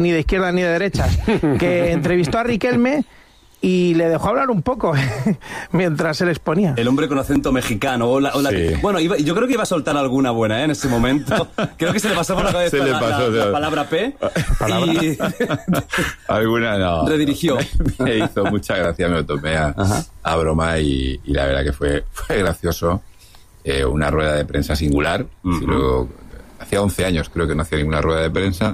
ni de izquierdas ni de derechas, que entrevistó a Riquelme y le dejó hablar un poco mientras él exponía. El hombre con acento mexicano. Sí. Bueno, yo creo que iba a soltar alguna buena en ese momento. Creo que se le pasó por la cabeza la palabra P. Y alguna no. Redirigió. Me hizo mucha gracia, me lo tomé a broma y la verdad que fue gracioso. Una rueda de prensa singular. Luego, hacía 11 años creo que no hacía ninguna rueda de prensa.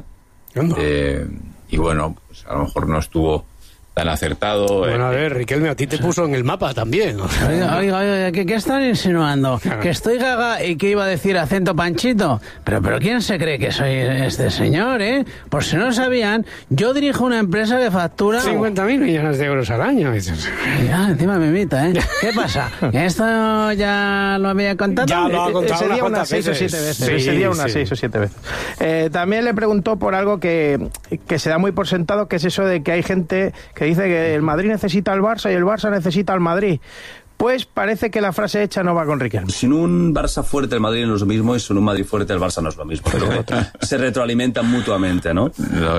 Y bueno, pues a lo mejor no estuvo tan acertado. Bueno, a ver, Riquelme, a ti te puso en el mapa también. O sea. Oiga, ¿qué están insinuando? ¿Que estoy gaga y que iba a decir acento panchito? Pero ¿quién se cree que soy este señor, eh? Por si no sabían, yo dirijo una empresa que factura 50.000 millones de euros al año. Ya, encima me invita, ¿eh? ¿Qué pasa? ¿Esto ya lo había contado? Ya lo ha contado ese día unas 6 o 7 veces. Sí, ese día unas 6 o 7 veces. También le preguntó por algo que se da muy por sentado, que es eso de que hay gente que dice que el Madrid necesita al Barça y el Barça necesita al Madrid. Pues parece que la frase hecha no va con Riquelme. Sin un Barça fuerte el Madrid no es lo mismo, y sin un Madrid fuerte el Barça no es lo mismo. Pero se retroalimentan mutuamente, ¿no?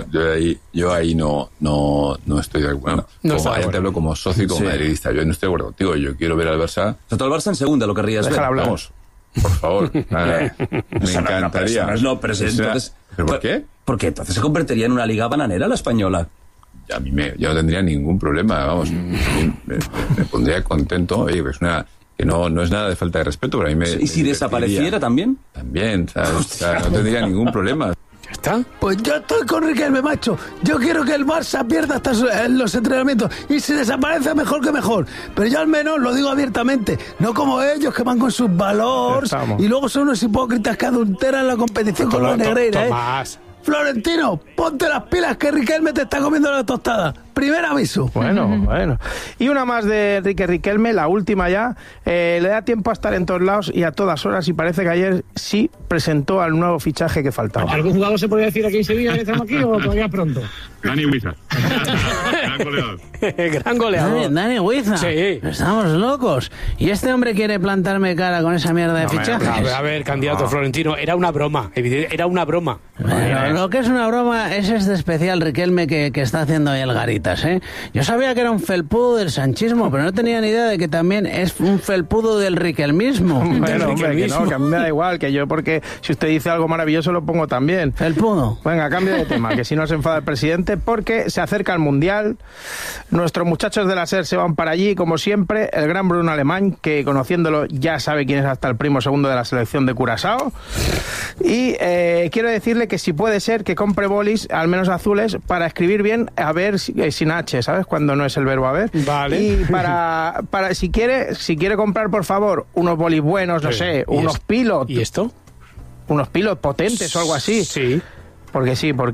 Yo ahí no estoy de acuerdo. Te hablo como socio y como madridista. Yo no estoy de acuerdo contigo. Yo quiero ver al Barça. Sobre todo el Barça en segunda, lo querrías ver. Déjala hablar. Vamos, por favor. Me encantaría. ¿Pero por qué? Porque entonces se convertiría en una liga bananera la española. Yo no tendría ningún problema, vamos, me pondría contento. Oye, que no es nada de falta de respeto, pero a mí me... ¿Y si desapareciera también? También, o sea, no tendría ningún problema. ¿Ya está? Pues yo estoy con Riquelme, macho. Yo quiero que el Barça pierda hasta en los entrenamientos, y si desaparece mejor que mejor. Pero yo al menos lo digo abiertamente, no como ellos que van con sus valores y luego son unos hipócritas que adulteran la competición con los Negreira, Tomás. Florentino, ponte las pilas que Riquelme te está comiendo la tostada. Primer aviso. Bueno. Y una más de Enrique Riquelme, la última ya. Le da tiempo a estar en todos lados y a todas horas, y parece que ayer sí presentó al nuevo fichaje que faltaba. ¿Algún jugador se podría decir aquí en Sevilla que estamos aquí o todavía pronto? Dani Huizar. Gran goleador. Gran goleador. Dani Huizar. Sí. Estamos locos. ¿Y este hombre quiere plantarme cara con esa mierda de fichajes? A ver, candidato Florentino, era una broma. Era una broma. Bueno, lo que es una broma es este especial Riquelme que está haciendo ahí el Garitas, ¿eh? Yo sabía que era un felpudo del sanchismo, pero no tenía ni idea de que también es un felpudo del riquelmismo. Bueno, hombre, que no, que a mí me da igual, que yo, porque si usted dice algo maravilloso lo pongo también. Felpudo. Venga, cambio de tema, que si no se enfada el presidente, porque se acerca el Mundial. Nuestros muchachos de la SER se van para allí, como siempre. El gran Bruno Alemán, que conociéndolo ya sabe quién es hasta el primo segundo de la selección de Curazao. Y quiero decirle que si puede ser que compre bolis, al menos azules, para escribir bien, a ver, sin H, ¿sabes? Cuando no es el verbo haber. Vale. Y para si quiere comprar, por favor, unos bolis buenos, no sé, unos pilot. ¿Y esto? Unos pilot potentes o algo así. Sí. Porque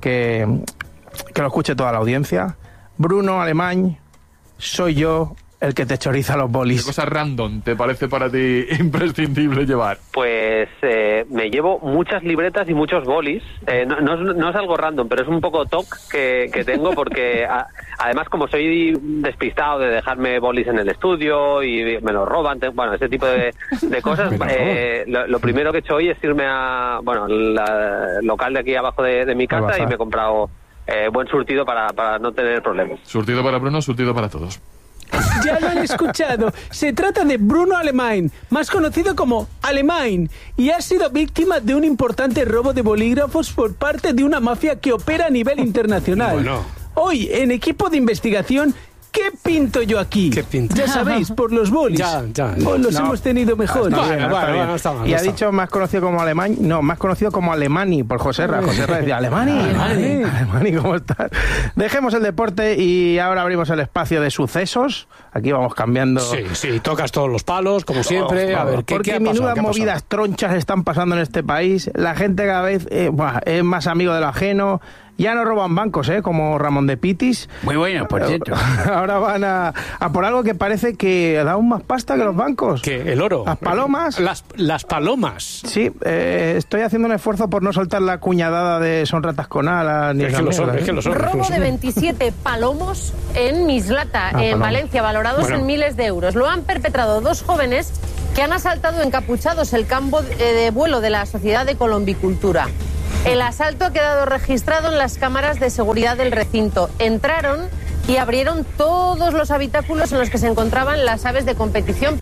que lo escuche toda la audiencia. Bruno Alemán, soy yo el que te choriza los bolis. ¿Qué cosa random te parece para ti imprescindible llevar? Pues me llevo muchas libretas y muchos bolis. No es algo random, pero es un poco toc que tengo, porque además, como soy despistado de dejarme bolis en el estudio y me los roban, bueno, ese tipo de cosas, lo primero que he hecho hoy es irme al local de aquí abajo de mi casa, y me he comprado buen surtido para no tener problemas. Surtido para Bruno, surtido para todos. Ya lo han escuchado. Se trata de Bruno Alemán, más conocido como Alemán, y ha sido víctima de un importante robo de bolígrafos por parte de una mafia que opera a nivel internacional. Bueno. Hoy, en equipo de investigación, ¿qué pinto yo aquí? ¿Qué pinto? Ya sabéis, por los bolis. Ya. O los hemos tenido mejor. Bueno, está mal. Y ha dicho más conocido como Alemán, no, más conocido como Alemani, por Joserra. Joserra decía, Alemani, ¿cómo estás? Dejemos el deporte y ahora abrimos el espacio de sucesos. Aquí vamos cambiando. Sí, tocas todos los palos, como siempre. A ver, ¿qué porque ha pasado? menudas ¿Qué ha pasado? movidas tronchas están pasando en este país. La gente cada vez es más amigo de lo ajeno. Ya no roban bancos, como Ramón de Pitis. Muy bueno, por cierto. Ahora van a por algo que parece que da aún más pasta que los bancos. ¿Qué? ¿El oro? Las palomas. Las palomas. Sí, estoy haciendo un esfuerzo por no soltar la cuñadada de son ratas con alas. Ni Es que lo son. Robo de 27 palomos en Mislata, en Valencia, valorados en miles de euros. Lo han perpetrado dos jóvenes que han asaltado encapuchados el campo de vuelo de la Sociedad de Colombicultura. El asalto ha quedado registrado en las cámaras de seguridad del recinto. Entraron y abrieron todos los habitáculos en los que se encontraban las aves de competición.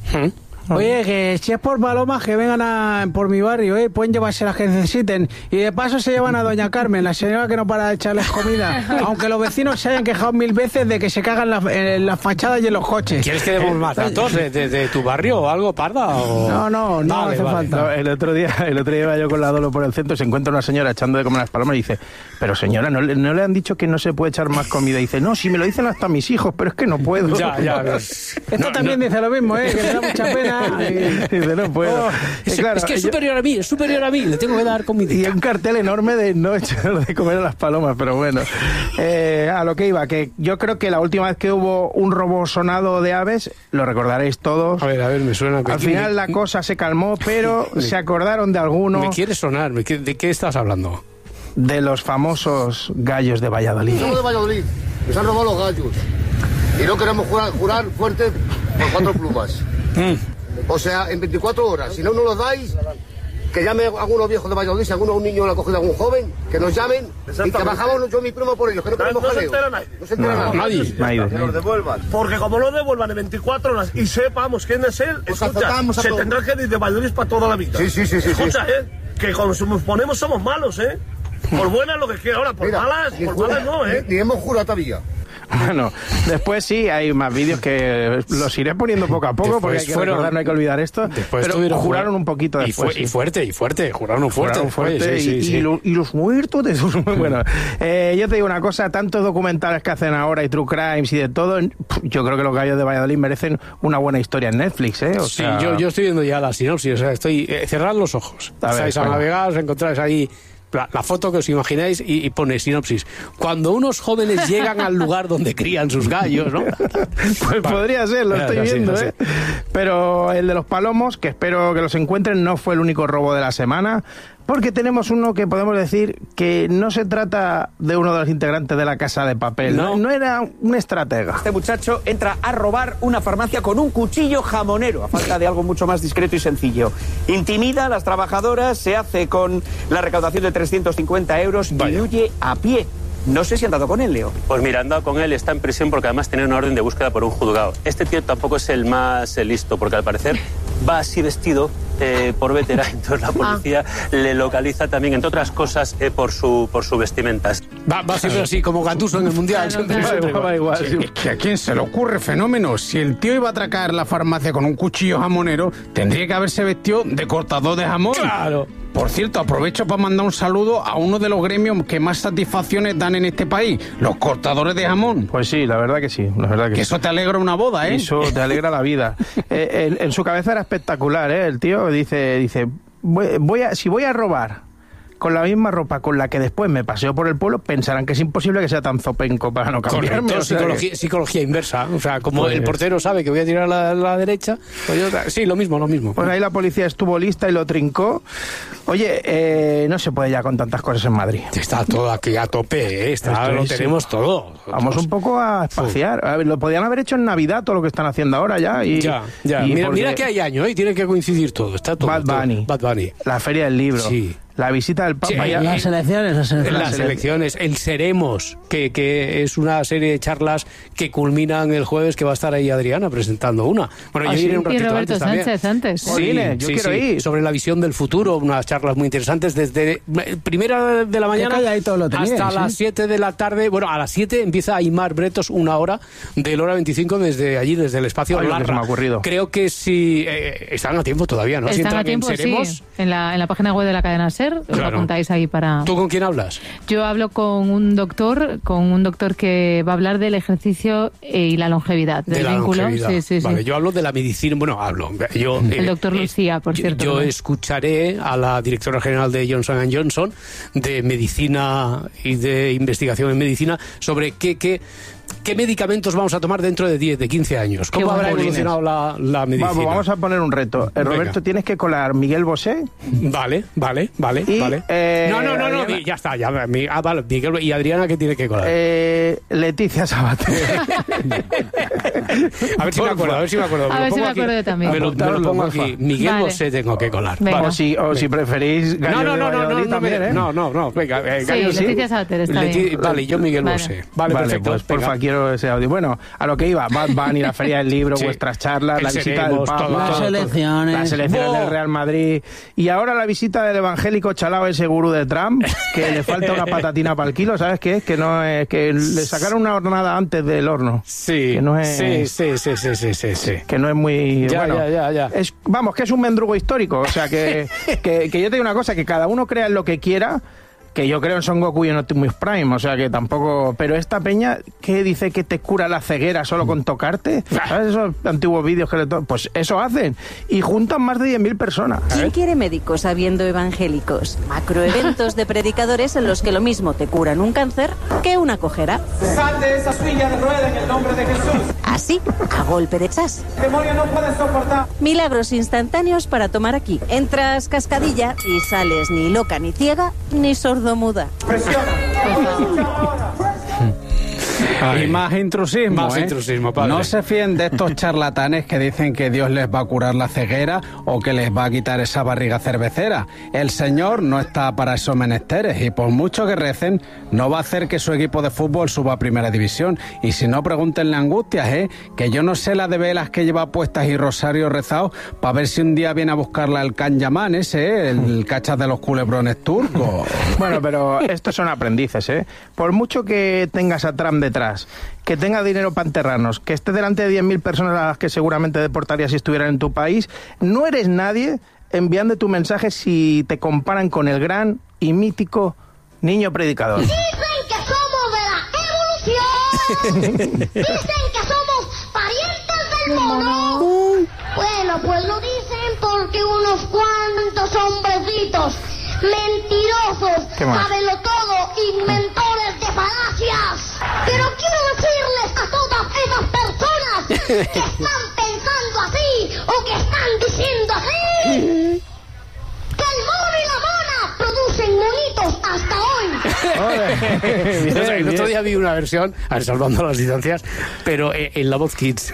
Oye, que si es por palomas, que vengan por mi barrio, pueden llevarse las que necesiten. Y de paso se llevan a doña Carmen, la señora que no para de echarles comida. Aunque los vecinos se hayan quejado 1000 veces de que se cagan en las fachadas y en los coches. ¿Quieres que demos más datos de tu barrio o algo, Parda? O... No vale, hace falta. No, el otro día iba yo con la Dolo por el centro y se encuentra una señora echando de comer las palomas y dice, pero señora, ¿no le han dicho que no se puede echar más comida? Y dice, no, si me lo dicen hasta mis hijos, pero es que no puedo. Ya. Esto también dice lo mismo, que me da mucha pena. Dice, no puedo. Claro, es que es superior a mí, le tengo que dar comida. Y un cartel enorme de no echar de comer a las palomas, pero bueno. A lo que iba, que yo creo que la última vez que hubo un robo sonado de aves, lo recordaréis todos. A ver, me suena. Al final la cosa se calmó, pero se acordaron de alguno. Me quiere sonar, ¿de qué estás hablando? De los famosos gallos de Valladolid. Somos de Valladolid, nos han robado los gallos. Y no queremos jurar fuerte por 4 plumas. O sea, en 24 horas, si no nos los dais, que llame a algunos viejos de Valladolid, si un niño le ha cogido a algún joven, que nos llamen y trabajamos yo y mi primo por ellos, que no queremos jaleo. No se entera nadie. Que los devuelvan. Porque como lo devuelvan en 24 horas y sepamos quién es él, escucha, se tendrá que ir de Valladolid para toda la vida. Sí. Escucha, que cuando nos ponemos somos malos, Por buenas lo que quiera, ahora por malas no, Ni hemos jurado todavía. Bueno, después sí, hay más vídeos que los iré poniendo poco a poco, porque hay que recordar, no hay que olvidar esto. Pero juraron un poquito después. Y fuerte, juraron fuerte. Y los muertos de sus... Bueno, yo te digo una cosa, tantos documentales que hacen ahora y True Crimes y de todo, yo creo que los gallos de Valladolid merecen una buena historia en Netflix, O sea... Sí, yo estoy viendo ya la sinopsis, o sea, estoy... cerrad los ojos. Estáis a navegar, os encontráis ahí... La foto que os imagináis y pone sinopsis. Cuando unos jóvenes llegan al lugar donde crían sus gallos, ¿no? Pues podría ser, lo estoy viendo, Pero el de los palomos, que espero que los encuentren, no fue el único robo de la semana, porque tenemos uno que podemos decir que no se trata de uno de los integrantes de la Casa de Papel. No era un estratega. Este muchacho entra a robar una farmacia con un cuchillo jamonero, a falta de algo mucho más discreto y sencillo. Intimida a las trabajadoras, se hace con la recaudación de 350 euros y huye a pie. No sé si han dado con él, Leo. Pues mira, han dado con él, está en prisión porque además tiene una orden de búsqueda por un juzgado. Este tío tampoco es el más listo, porque al parecer va así vestido por veterano, entonces la policía le localiza también, entre otras cosas, por su vestimenta. Va siempre así, como Gattuso en el Mundial. Va igual. ¿Que a quién se le ocurre, fenómeno? Si el tío iba a atracar la farmacia con un cuchillo jamonero, tendría que haberse vestido de cortador de jamón. ¡Claro! Por cierto, aprovecho para mandar un saludo a uno de los gremios que más satisfacciones dan en este país, los cortadores de jamón. Pues sí, la verdad que sí. Que eso te alegra una boda, Eso te alegra la vida. En su cabeza era espectacular, El tío dice, si voy a robar con la misma ropa con la que después me paseo por el pueblo, pensarán que es imposible que sea tan zopenco para no cambiarme. Correcto, psicología inversa. O sea, como el portero sabe que voy a tirar a la derecha, pues yo, sí, lo mismo. Pues ahí la policía estuvo lista y lo trincó. Oye, no se puede ya con tantas cosas en Madrid. Está todo aquí a tope, lo tenemos todo. Vamos un poco a espaciar. A ver, lo podían haber hecho en Navidad, todo lo que están haciendo ahora ya. Ya. Mira que hay año, tiene que coincidir todo. Está todo. Bad Bunny. La Feria del Libro. Sí. La visita del Papa. Las elecciones. El Seremos, que es una serie de charlas que culminan el jueves, que va a estar ahí Adriana presentando una. Bueno, yo iré un ratito y Roberto antes Sánchez antes. Sí, yo quiero ir. Sobre la visión del futuro, unas charlas muy interesantes desde primera de la mañana hasta las 7 de la tarde. Bueno, a las 7 empieza Aimar Bretos, una hora del hora 25 desde allí, desde el espacio Larra. Se me ha ocurrido. Creo que si están a tiempo todavía, ¿no? Están a tiempo, sí. En la página web de la cadena SER. Os lo apuntáis ahí para... ¿Tú con quién hablas? Yo hablo con un doctor que va a hablar del ejercicio y la longevidad. Del vínculo. Sí. Vale, yo hablo de la medicina. El doctor Lucía, por cierto. Yo escucharé a la directora general de Johnson & Johnson de medicina y de investigación en medicina sobre qué ¿Qué medicamentos vamos a tomar dentro de 10, de 15 años? ¿Cómo habrá evolucionado la medicina? Vamos a poner un reto. Roberto, tienes que colar Miguel Bosé. Vale. No, ya está. Vale, Miguel y Adriana, ¿qué tiene que colar? Leticia Sabater. A ver si me acuerdo. A ver si me acuerdo yo también. Me lo pongo aquí. Miguel Bosé tengo que colar. O si preferís Gallo de Valladolid también, ¿eh? No. Venga, Leticia Sabater está bien. Vale, yo Miguel Bosé. Vale, perfecto. Pues porfa, quiero ese audio. Bueno, a lo que iba. Van a ir a la Feria del Libro, vuestras charlas, la visita del Papa, las selecciones del Real Madrid. Y ahora la visita del evangélico chalao, ese gurú de Trump, que le falta una patatina para el kilo. ¿Sabes qué es? Que no es, que le sacaron una hornada antes del horno. Sí. Que no es, sí. Que no es muy... Ya. Vamos, que es un mendrugo histórico. O sea, que yo te digo una cosa, que cada uno crea en lo que quiera, que yo creo en Son Goku y en Optimus Prime, o sea que tampoco... Pero esta peña, ¿qué dice que te cura la ceguera solo con tocarte? ¿Sabes esos antiguos vídeos que pues eso hacen. Y juntan más de 10.000 personas. ¿Quién quiere médicos habiendo evangélicos? Macroeventos de predicadores en los que lo mismo te curan un cáncer que una cojera. ¡Sal de esa silla de rueda en el nombre de Jesús! Así, a golpe de chas. El demonio no puede soportar. Milagros instantáneos para tomar aquí. Entras cascadilla y sales ni loca ni ciega ni sordomuda. Y más intrusismo, padre. No se fíen de estos charlatanes que dicen que Dios les va a curar la ceguera o que les va a quitar esa barriga cervecera. El Señor no está para esos menesteres y por mucho que recen, no va a hacer que su equipo de fútbol suba a primera división. Y si no, pregúntenle a Angustias, que yo no sé la de velas que lleva puestas y rosario rezado para ver si un día viene a buscarla el Can Yaman el cachas de los culebrones turcos. Bueno, pero estos son aprendices, Por mucho que tengas a Trump detrás, que tenga dinero para enterrarnos, que esté delante de 10.000 personas a las que seguramente deportarías si estuvieran en tu país, no eres nadie enviando tu mensaje si te comparan con el gran y mítico niño predicador. Dicen que somos de la evolución. Dicen que somos parientes del mono. Bueno, pues lo dicen porque unos cuantos hombrecitos mentirosos, sábenlo todo, inventores de falacias. Pero quiero decirles a todas esas personas que están pensando así o que están diciendo así, que el mono y la mona producen monitos hasta hoy. El otro día vi una versión, salvando las distancias, pero en la voz Kids.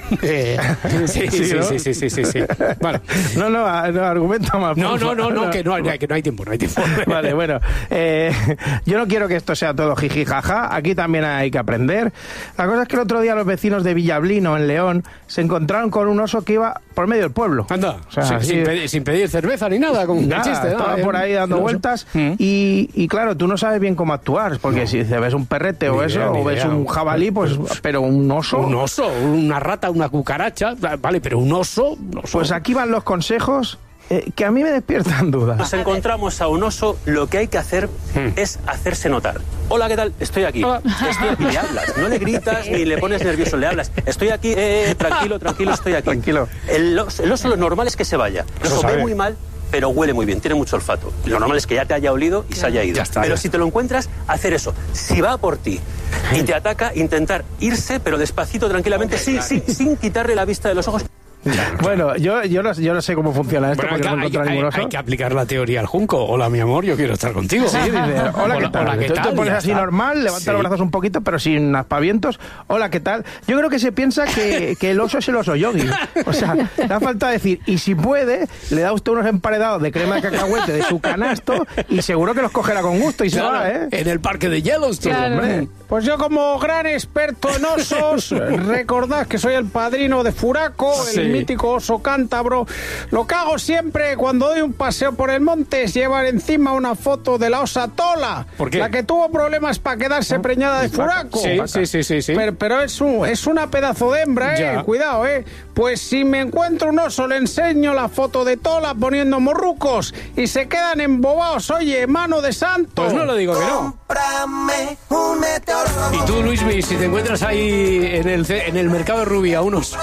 Sí. Bueno, no, argumenta más. No, que no hay tiempo. Vale, bueno, yo no quiero que esto sea todo jiji jaja, aquí también hay que aprender. La cosa es que el otro día los vecinos de Villablino, en León, se encontraron con un oso que iba por medio del pueblo. Anda, o sea, sin pedir cerveza ni nada, como un chiste. Estaba por ahí dando vueltas y claro, tú no sabes bien cómo actuar, porque si ves un perrete o ves un jabalí, pues, pero un oso... Un oso, una rata, una cucaracha, vale, pero un oso... Pues aquí van los consejos que a mí me despiertan dudas. Nos encontramos a un oso, lo que hay que hacer es hacerse notar. Hola, ¿qué tal? Estoy aquí. Y le hablas, no le gritas ni le pones nervioso, le hablas. Estoy aquí, tranquilo, estoy aquí. Tranquilo. El oso lo normal es que se vaya. El oso ve muy mal, pero huele muy bien, tiene mucho olfato. Lo normal es que ya te haya olido y se haya ido. Pero si te lo encuentras, hacer eso. Si va por ti y te ataca, intentar irse, pero despacito, tranquilamente, sin quitarle la vista de los ojos. Bueno, yo no sé cómo funciona esto, porque no encuentro ningún oso. Hay que aplicar la teoría al junco. Hola, mi amor, yo quiero estar contigo. Sí, dice, hola, ¿qué tal? Tú te pones así normal, levanta los brazos un poquito, pero sin aspavientos. Hola, ¿qué tal? Yo creo que se piensa que el oso es el oso yogi. O sea, da falta decir, y si puede, le da usted unos emparedados de crema de cacahuete de su canasto y seguro que los cogerá con gusto y se va, En el parque de Yellowstone, hombre. Pues yo, como gran experto en osos, recordad que soy el padrino de Furaco, el mítico oso cántabro. Lo que hago siempre cuando doy un paseo por el monte es llevar encima una foto de la osa Tola. ¿Por qué? La que tuvo problemas para quedarse preñada de Furaco. Sí. Pero es una pedazo de hembra, cuidado, Pues si me encuentro un oso, le enseño la foto de Tola poniendo morrucos y se quedan embobados, oye, mano de santo. Pues no lo digo que no. Cómprame un meteorólogo. Y tú, Luismi, si te encuentras ahí en el mercado de Rubí a unos...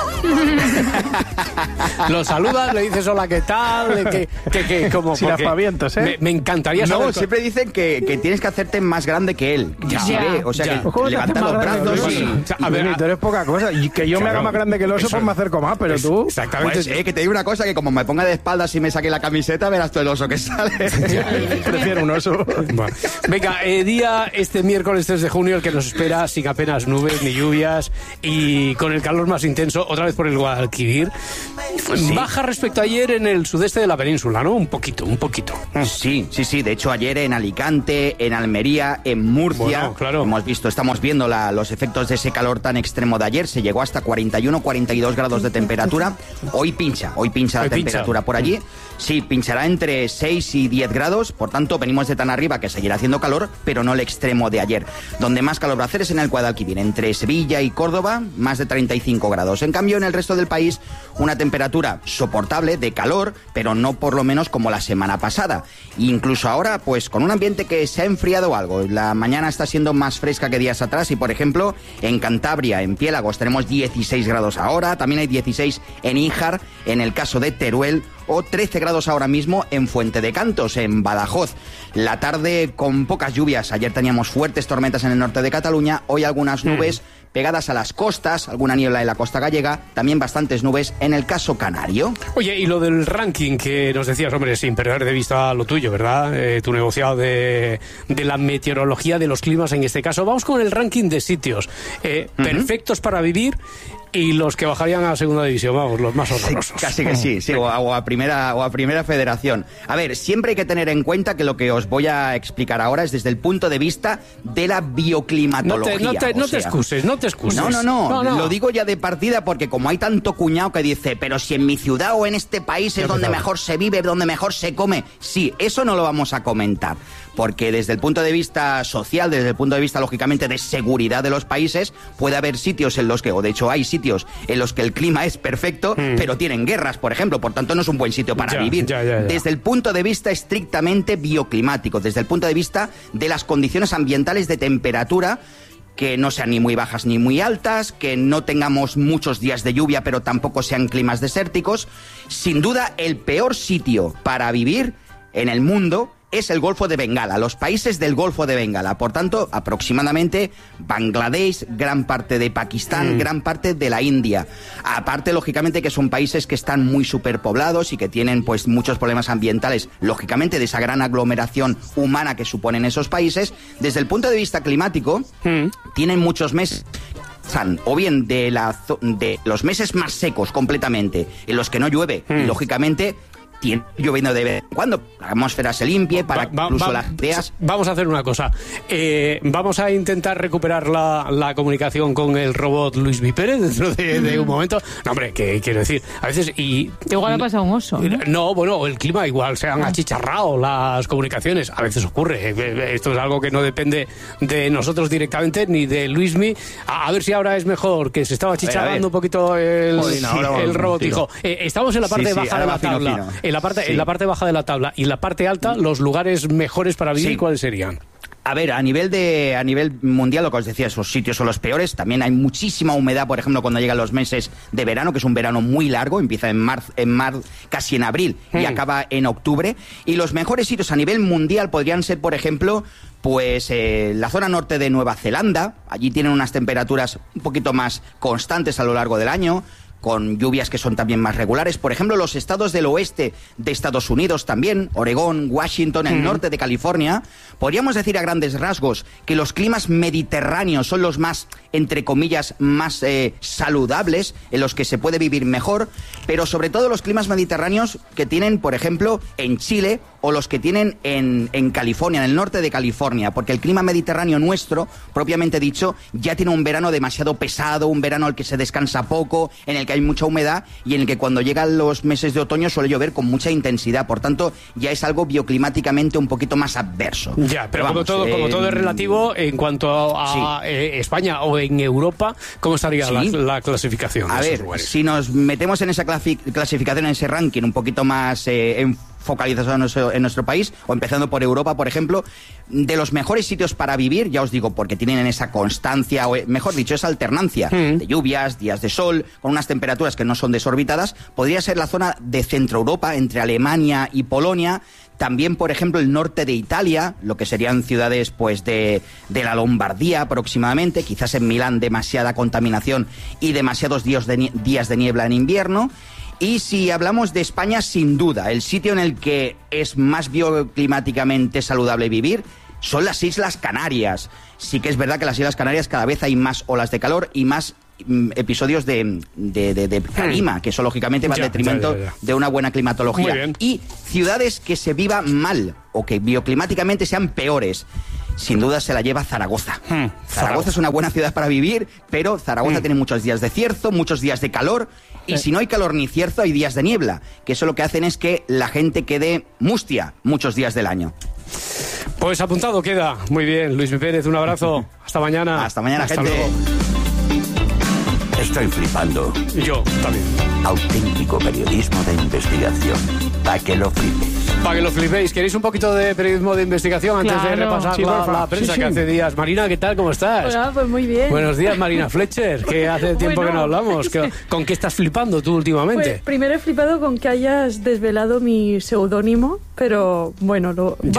Los saludas, le dices hola, ¿qué tal? Como, sin aspavientos, ¿eh? Me encantaría saber... No, siempre dicen que tienes que hacerte más grande que él. O sea, que levanta los brazos y... A ver, tú eres poca cosa. Y que yo me haga más grande que el oso, pues me acerco más, pero tú... Exactamente. Pues, que te digo una cosa, que como me ponga de espaldas y me saque la camiseta, verás tú el oso que sale. Prefiero un oso. Bueno. Venga, día este miércoles 3 de junio, el que nos espera sin apenas nubes ni lluvias y con el calor más intenso, otra vez por el Guadalquivir. Sí. Baja respecto a ayer en el sudeste de la península, ¿no? Un poquito. Sí. De hecho, ayer en Alicante, en Almería, en Murcia, bueno, claro. estamos viendo los efectos de ese calor tan extremo de ayer. Se llegó hasta 41, 42 grados de temperatura. Hoy pincha la temperatura por allí. Sí, pinchará entre 6 y 10 grados. Por tanto, venimos de tan arriba que seguirá haciendo calor, pero no el extremo de ayer. Donde más calor va a hacer es en el Guadalquivir, entre Sevilla y Córdoba, más de 35 grados. En cambio, en el resto del país, una temperatura soportable de calor, pero no por lo menos como la semana pasada. Incluso ahora, pues con un ambiente que se ha enfriado algo. La mañana está siendo más fresca que días atrás y, por ejemplo, en Cantabria, en Piélagos, tenemos 16 grados ahora. También hay 16 en Híjar, en el caso de Teruel, o 13 grados ahora mismo en Fuente de Cantos, en Badajoz. La tarde con pocas lluvias. Ayer teníamos fuertes tormentas en el norte de Cataluña, hoy algunas nubes pegadas a las costas, alguna niebla en la costa gallega, también bastantes nubes en el caso canario. Oye, y lo del ranking que nos decías, hombre, sin perder de vista lo tuyo, ¿verdad? Tu negociado de la meteorología, de los climas en este caso. Vamos con el ranking de sitios perfectos para vivir y los que bajarían a segunda división, vamos, los más horrorosos. Sí, casi que sí, o a primera federación. A ver, siempre hay que tener en cuenta que lo que os voy a explicar ahora es desde el punto de vista de la bioclimatología. No te excuses. No, lo digo ya de partida porque como hay tanto cuñado que dice, pero si en mi ciudad o en este país es donde mejor se vive, donde mejor se come. Sí, eso no lo vamos a comentar. Porque desde el punto de vista social, desde el punto de vista, lógicamente, de seguridad de los países, puede haber sitios en los que, o de hecho hay sitios en los que el clima es perfecto, pero tienen guerras, por ejemplo, por tanto no es un buen sitio para vivir. Desde el punto de vista estrictamente bioclimático, desde el punto de vista de las condiciones ambientales de temperatura, que no sean ni muy bajas ni muy altas, que no tengamos muchos días de lluvia, pero tampoco sean climas desérticos. Sin duda, el peor sitio para vivir en el mundo es el Golfo de Bengala, los países del Golfo de Bengala. Por tanto, aproximadamente Bangladesh, gran parte de Pakistán, gran parte de la India. Aparte, lógicamente, que son países que están muy superpoblados y que tienen pues muchos problemas ambientales, lógicamente, de esa gran aglomeración humana que suponen esos países. Desde el punto de vista climático, tienen muchos meses o bien de los meses más secos completamente, en los que no llueve, y lógicamente lloviendo de vez en cuando, la atmósfera se limpie para incluso las ideas. Vamos a hacer una cosa, vamos a intentar recuperar la comunicación con el robot Luismi Pérez dentro de un momento. No, hombre, que quiero decir, a veces igual ha pasado un oso, ¿no? No, bueno, el clima igual se han achicharrado las comunicaciones, a veces ocurre. Esto es algo que no depende de nosotros directamente ni de Luismi. A ver si ahora es mejor, que se estaba achicharrando un poquito el robot. Dijo, estamos en la parte baja de la tabla. En la parte baja de la tabla y la parte alta, los lugares mejores para vivir, ¿cuáles serían? A ver, a nivel mundial, lo que os decía, esos sitios son los peores. También hay muchísima humedad, por ejemplo, cuando llegan los meses de verano, que es un verano muy largo, empieza en marzo, casi en abril y acaba en octubre. Y los mejores sitios a nivel mundial podrían ser, por ejemplo, pues la zona norte de Nueva Zelanda. Allí tienen unas temperaturas un poquito más constantes a lo largo del año, con lluvias que son también más regulares. Por ejemplo, los estados del oeste de Estados Unidos también, Oregón, Washington, el norte de California. Podríamos decir a grandes rasgos que los climas mediterráneos son los más, entre comillas, más saludables, en los que se puede vivir mejor, pero sobre todo los climas mediterráneos que tienen, por ejemplo, en Chile, o los que tienen en California, en el norte de California, porque el clima mediterráneo nuestro, propiamente dicho, ya tiene un verano demasiado pesado, un verano al que se descansa poco, en el que hay mucha humedad y en el que cuando llegan los meses de otoño suele llover con mucha intensidad. Por tanto, ya es algo bioclimáticamente un poquito más adverso. Ya, pero vamos, como todo es relativo, en cuanto a España o en Europa, ¿cómo estaría la clasificación? A ver, si nos metemos en esa clasificación, en ese ranking un poquito más focalizados en nuestro país, o empezando por Europa, por ejemplo, de los mejores sitios para vivir, ya os digo, porque tienen esa constancia, o mejor dicho, esa alternancia de lluvias, días de sol, con unas temperaturas que no son desorbitadas, podría ser la zona de Centro Europa, entre Alemania y Polonia. También, por ejemplo, el norte de Italia, lo que serían ciudades pues de la Lombardía aproximadamente, quizás en Milán demasiada contaminación y demasiados días de niebla en invierno. Y si hablamos de España, sin duda, el sitio en el que es más bioclimáticamente saludable vivir son las Islas Canarias. Sí que es verdad que en las Islas Canarias cada vez hay más olas de calor y más episodios de calima, que eso lógicamente va en detrimento de una buena climatología. Y ciudades que se viva mal o que bioclimáticamente sean peores. Sin duda se la lleva Zaragoza. Zaragoza es una buena ciudad para vivir, pero Zaragoza tiene muchos días de cierzo, muchos días de calor, y si no hay calor ni cierzo, hay días de niebla, que eso lo que hacen es que la gente quede mustia muchos días del año. Pues apuntado queda. Muy bien, Luis Pérez, un abrazo. Hasta mañana. Hasta mañana, gente. Luego. Estoy flipando. Yo también. Auténtico periodismo de investigación. Para que lo flipes. Para que lo flipéis. ¿Queréis un poquito de periodismo de investigación antes de repasar la prensa que hace días? Marina, ¿qué tal? ¿Cómo estás? Hola, pues muy bien. Buenos días, Marina Fletcher, que hace tiempo que no hablamos. ¿Con qué estás flipando tú últimamente? Pues primero he flipado con que hayas desvelado mi seudónimo, pero bueno,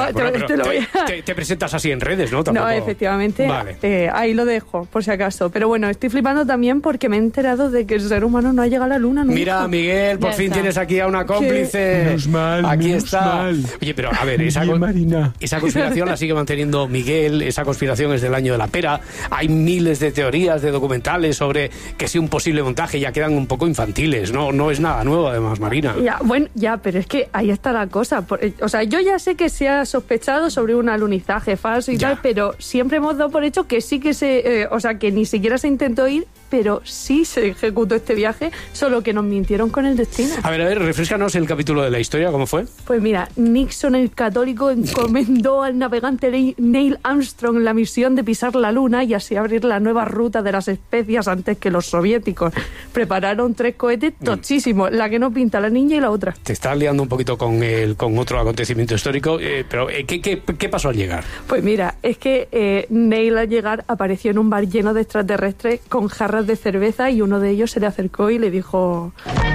te presentas así en redes, ¿no? Tampoco... No, efectivamente. Vale. Ahí lo dejo, por si acaso. Pero bueno, estoy flipando también porque me he enterado de que el ser humano no ha llegado a la luna nunca. Mira, Miguel, por fin tienes aquí a una cómplice. Menos mal, aquí menos está. mal. Oye, pero a ver, esa conspiración la sigue manteniendo Miguel. Esa conspiración es del año de la pera. Hay miles de teorías, de documentales sobre que si un posible montaje, ya quedan un poco infantiles. No es nada nuevo, además, Marina. Ya, pero es que ahí está la cosa. O sea, yo ya sé que se ha sospechado sobre un alunizaje falso y tal, pero siempre hemos dado por hecho que sí que que ni siquiera se intentó ir, pero sí se ejecutó este viaje, solo que nos mintieron con el destino. A ver, refrescanos el capítulo de la historia, ¿cómo fue? Pues mira, Nixon el católico encomendó al navegante Neil Armstrong la misión de pisar la luna y así abrir la nueva ruta de las especias antes que los soviéticos. Prepararon 3 cohetes tochísimos, la que no pinta, la niña y la otra. Te estás liando un poquito con otro acontecimiento histórico, pero ¿qué pasó al llegar? Pues mira, es que Neil al llegar apareció en un bar lleno de extraterrestres con jarras de cerveza y uno de ellos se le acercó y le dijo: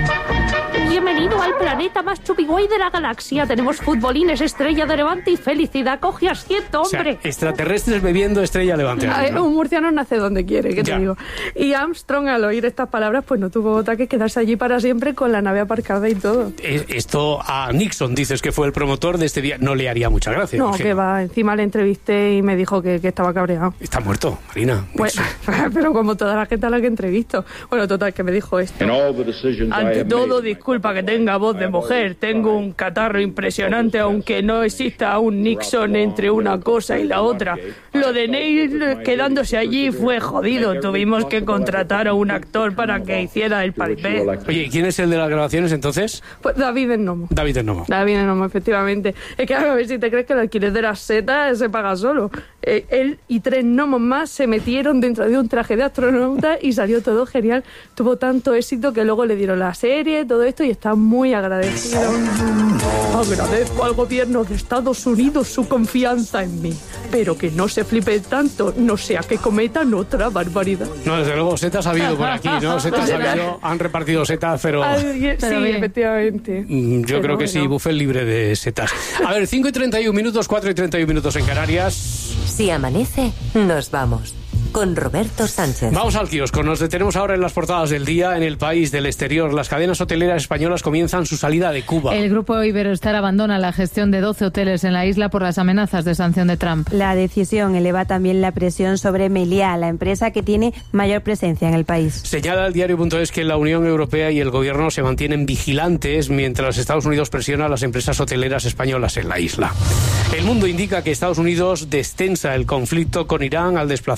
bienvenido al planeta más chupiguay de la galaxia. Tenemos futbolines, Estrella de Levante y felicidad. Coge asiento, hombre. O sea, extraterrestres bebiendo Estrella Levante. ¿No? Un murciano nace donde quiere, ¿qué te digo? Y Armstrong, al oír estas palabras, pues no tuvo otra que quedarse allí para siempre con la nave aparcada y todo. Esto a Nixon, dices que fue el promotor de este día, no le haría mucha gracia. No, que va. Encima le entrevisté y me dijo que estaba cabreado. Está muerto, Marina. Pues, pero como toda la gente a la que entrevisto. Bueno, total, que me dijo esto. Ante todo, disculpa que tenga voz de mujer, tengo un catarro impresionante, aunque no exista un Nixon entre una cosa y la otra. Lo de Neil quedándose allí fue jodido, tuvimos que contratar a un actor para que hiciera el papel. Oye, ¿quién es el de las grabaciones entonces? Pues David Ennomo. David Ennomo, efectivamente. Es que a ver si te crees que el alquiler de las setas se paga solo. Él y 3 gnomos más se metieron dentro de un traje de astronauta y salió todo genial. Tuvo tanto éxito que luego le dieron la serie, todo esto, y está muy agradecido. Agradezco al gobierno de Estados Unidos su confianza en mí, pero que no se flipe tanto, no sea que cometan otra barbaridad. No, desde luego, setas ha habido por aquí, ¿no? Setas ha habido, han repartido setas, pero... Sí, efectivamente. Yo creo que sí, buffet libre de setas. A ver, 5:31 minutos, 4:31 minutos en Canarias. Si amanece, nos vamos. Con Roberto Sánchez. Vamos al kiosco. Nos detenemos ahora en las portadas del día. En el país del exterior, las cadenas hoteleras españolas comienzan su salida de Cuba. El grupo Iberostar abandona la gestión de 12 hoteles en la isla por las amenazas de sanción de Trump. La decisión eleva también la presión sobre Meliá, la empresa que tiene mayor presencia en el país. Señala el diario.es que la Unión Europea y el gobierno se mantienen vigilantes mientras Estados Unidos presiona a las empresas hoteleras españolas en la isla. El Mundo indica que Estados Unidos destensa el conflicto con Irán al desplazar el portavoz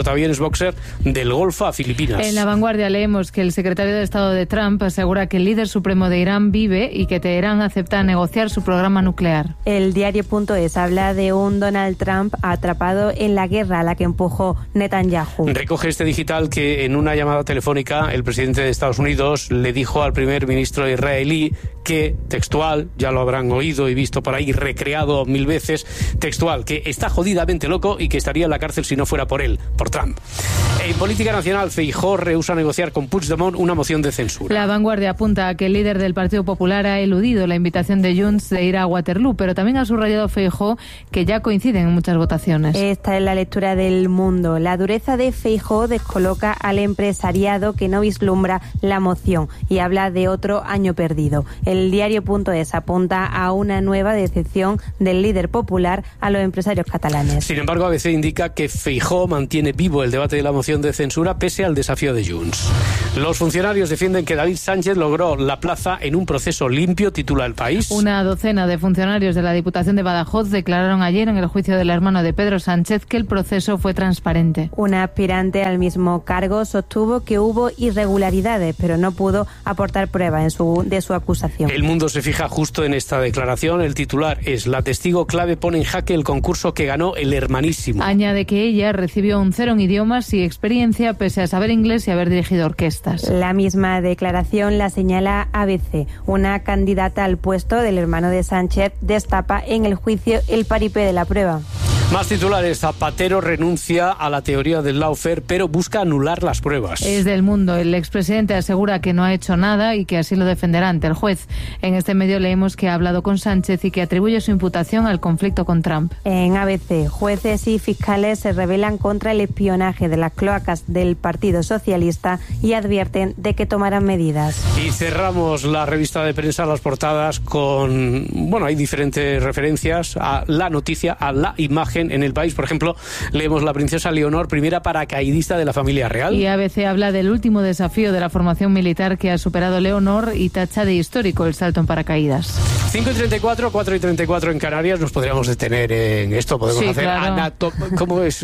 portaaviones Boxer del Golfo a Filipinas. En La Vanguardia leemos que el secretario de Estado de Trump asegura que el líder supremo de Irán vive y que Teherán acepta negociar su programa nuclear. El diario.es habla de un Donald Trump atrapado en la guerra a la que empujó Netanyahu. Recoge este digital que en una llamada telefónica el presidente de Estados Unidos le dijo al primer ministro israelí que, textual, ya lo habrán oído y visto por ahí, recreado 1000 veces, textual, que está jodidamente loco y que estaría en la cárcel si no fuera por él, por Trump. En política nacional, Feijóo rehúsa negociar con Puigdemont una moción de censura. La Vanguardia apunta a que el líder del Partido Popular ha eludido la invitación de Junts de ir a Waterloo, pero también ha subrayado Feijóo que ya coinciden en muchas votaciones. Esta es la lectura del Mundo. La dureza de Feijóo descoloca al empresariado que no vislumbra la moción y habla de otro año perdido. El diario.es apunta a una nueva decepción del líder popular a los empresarios catalanes. Sin embargo, ABC indica que Feijóo mantiene vivo el debate de la moción de censura pese al desafío de Junts. Los funcionarios defienden que David Sánchez logró la plaza en un proceso limpio, titula El País. Una docena de funcionarios de la Diputación de Badajoz declararon ayer en el juicio del hermano de Pedro Sánchez que el proceso fue transparente. Una aspirante al mismo cargo sostuvo que hubo irregularidades, pero no pudo aportar pruebas de su acusación. El Mundo se fija justo en esta declaración. El titular es: la testigo clave pone en jaque el concurso que ganó el hermanísimo. Añade que ella recibió un 0 en idiomas y experiencia pese a saber inglés y haber dirigido orquestas. La misma declaración la señala ABC. Una candidata al puesto del hermano de Sánchez destapa en el juicio el paripé de la prueba. Más titulares. Zapatero renuncia a la teoría del lawfare, pero busca anular las pruebas. Es del Mundo. El expresidente asegura que no ha hecho nada y que así lo defenderá ante el juez. En este medio leemos que ha hablado con Sánchez y que atribuye su imputación al conflicto con Trump. En ABC, jueces y fiscales se rebelan contra el espionaje de las cloacas del Partido Socialista y advierten de que tomarán medidas. Y cerramos la revista de prensa, las portadas, con... Bueno, hay diferentes referencias a la noticia, a la imagen. En El País, por ejemplo, leemos la princesa Leonor, primera paracaidista de la familia real. Y ABC habla del último desafío de la formación militar que ha superado Leonor y tacha de histórico el salto en paracaídas. 5:34, 4:34 en Canarias. Nos podríamos detener en esto. Podemos hacer claro. ¿Cómo es?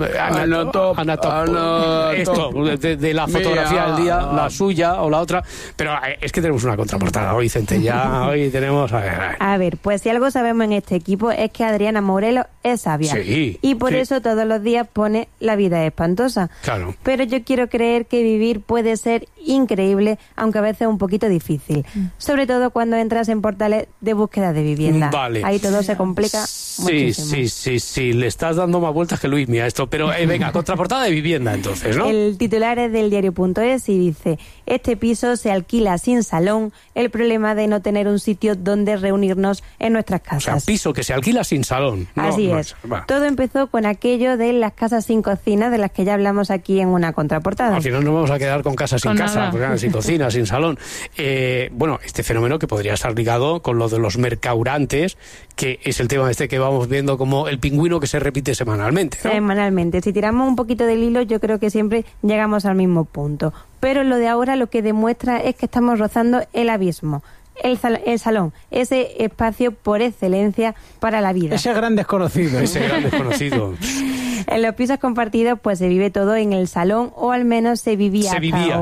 Esto, de la fotografía del día, la suya o la otra. Pero es que tenemos una contraportada hoy, Centella. Hoy tenemos... A ver, pues si algo sabemos en este equipo es que Adriana Mourelo es sabia. Sí, y por eso todos los días pone la vida espantosa. Claro. Pero yo quiero creer que vivir puede ser increíble, aunque a veces un poquito difícil. Sobre todo cuando entras en portales de búsqueda de vivienda. Vale. Ahí todo se complica muchísimo. Sí. Le estás dando más vueltas que Luismi a esto. Pero venga, contraportada de vivienda entonces, ¿no? El titular es del diario.es y dice: este piso se alquila sin salón, el problema de no tener un sitio donde reunirnos en nuestras casas. O sea, piso que se alquila sin salón. Así es. Todo empezó con aquello de las casas sin cocina, de las que ya hablamos aquí en una contraportada. Al final nos vamos a quedar con casas sin casa, sin cocina, sin salón. Bueno, este fenómeno que podría estar ligado con lo de los mercaurantes, que es el tema este que vamos viendo como el pingüino que se repite semanalmente, ¿no? Semanalmente. Si tiramos un poquito del hilo, yo creo que siempre llegamos al mismo punto. Pero lo de ahora lo que demuestra es que estamos rozando el abismo. El salón, ese espacio por excelencia para la vida. Ese gran desconocido. En los pisos compartidos pues se vive todo en el salón, o al menos se vivía.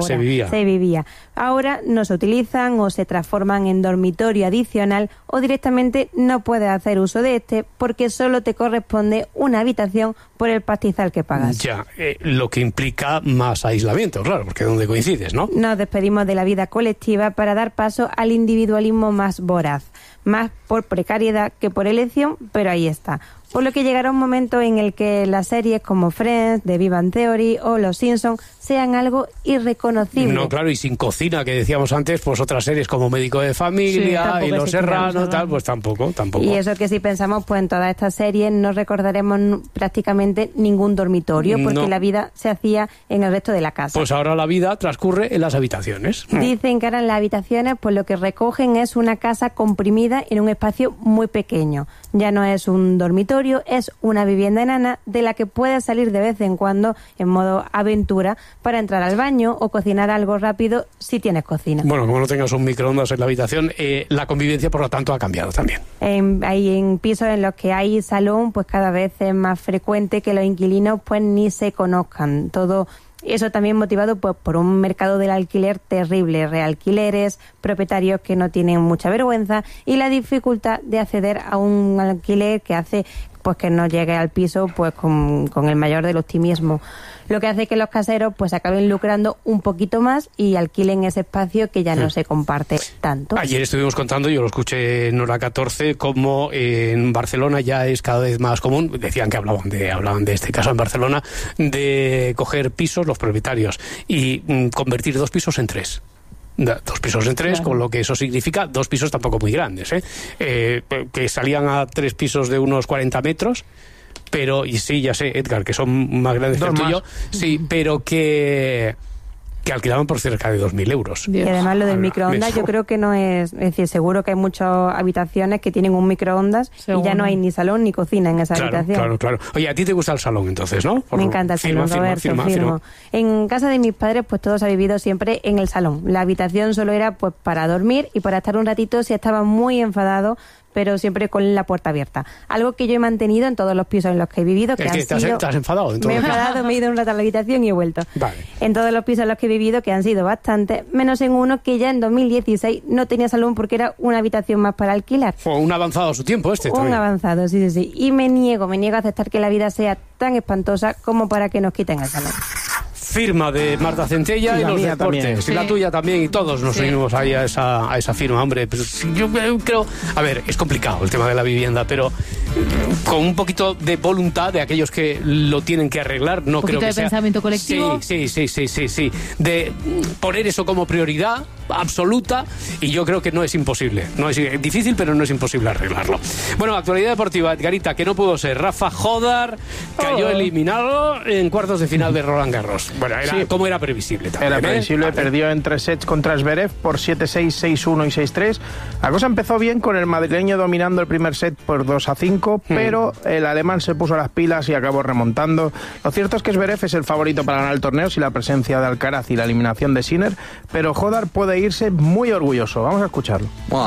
Ahora no se utilizan o se transforman en dormitorio adicional, o directamente no puedes hacer uso de este porque solo te corresponde una habitación por el pastizal que pagas. Ya, lo que implica más aislamiento, claro, porque es donde coincides, ¿no? Nos despedimos de la vida colectiva para dar paso al individualismo más voraz, más por precariedad que por elección, pero ahí está. Por lo que llegará un momento en el que las series como Friends, The Big Bang Theory o Los Simpsons sean algo irreconocible. No, claro, y sin cocina, que decíamos antes, pues otras series como Médico de Familia y Los Serrano, tal, pues tampoco. Y eso que si pensamos, pues en todas estas series no recordaremos prácticamente ningún dormitorio, porque la vida se hacía en el resto de la casa. Pues ahora la vida transcurre en las habitaciones. Dicen que ahora en las habitaciones, pues lo que recogen es una casa comprimida en un espacio muy pequeño. Ya no es un dormitorio, dormitorio es una vivienda enana de la que puedes salir de vez en cuando en modo aventura para entrar al baño o cocinar algo rápido si tienes cocina. Bueno, como no tengas un microondas en la habitación, la convivencia, por lo tanto, ha cambiado también. Hay en pisos en los que hay salón, pues cada vez es más frecuente que los inquilinos pues ni se conozcan. Todo eso también motivado pues por un mercado del alquiler terrible, realquileres, propietarios que no tienen mucha vergüenza y la dificultad de acceder a un alquiler que hace pues que no llegue al piso pues con el mayor del optimismo. Lo que hace que los caseros pues acaben lucrando un poquito más y alquilen ese espacio que ya no se comparte tanto. Ayer estuvimos contando, yo lo escuché en Hora 14, cómo en Barcelona ya es cada vez más común, decían que hablaban de este caso en Barcelona, de coger pisos los propietarios y convertir 2 pisos en 3. 2 pisos en 3, claro. Con lo que eso significa 2 pisos tampoco muy grandes, que salían a 3 pisos de unos 40 metros, pero, y sí, ya sé, Edgar, que son más grandes que el tuyo, sí, pero que alquilaban por cerca de 2.000 euros. Y además lo del microondas yo creo que no es decir, seguro que hay muchas habitaciones que tienen un microondas y ya no hay ni salón ni cocina en esa habitación. Claro. Oye, a ti te gusta el salón entonces, ¿no? Me encanta el salón, Roberto, firmo. En casa de mis padres pues todos ha vivido siempre en el salón. La habitación solo era pues para dormir y para estar un ratito si estaba muy enfadado, pero siempre con la puerta abierta. Algo que yo he mantenido en todos los pisos en los que he vivido. Que ¿Te has enfadado? Me he enfadado, me he ido un rato a la habitación y he vuelto. Vale. En todos los pisos en los que he vivido, que han sido bastantes, menos en uno que ya en 2016 no tenía salón porque era una habitación más para alquilar. Fue un avanzado a su tiempo este. Un avanzado, sí. Y me niego a aceptar que la vida sea tan espantosa como para que nos quiten el salón. Firma de Marta Centella y los deportes. También. Y la tuya también, y todos nos unimos ahí a esa firma. Hombre, pues yo creo... A ver, es complicado el tema de la vivienda, pero con un poquito de voluntad de aquellos que lo tienen que arreglar, no creo que sea... ¿Un poquito de pensamiento colectivo? Sí. De poner eso como prioridad absoluta, y yo creo que no es imposible. No es difícil, pero no es imposible arreglarlo. Bueno, actualidad deportiva, Edgarita, que no pudo ser. Rafa Jodar cayó eliminado en cuartos de final de Roland Garros. Bueno, como era previsible también. Era previsible, perdió en 3 sets contra Zverev por 7-6, 6-1 y 6-3. La cosa empezó bien con el madrileño dominando el primer set por 2-5, pero el alemán se puso las pilas y acabó remontando. Lo cierto es que Zverev es el favorito para ganar el torneo sin la presencia de Alcaraz y la eliminación de Sinner, pero Jodar puede irse muy orgulloso. Vamos a escucharlo.